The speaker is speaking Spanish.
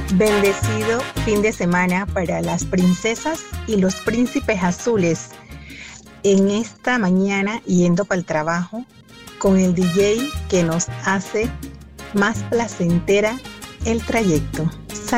Bendecido fin de semana para las princesas y los príncipes azules. En esta mañana yendo para el trabajo con el DJ que nos hace más placentera el trayecto.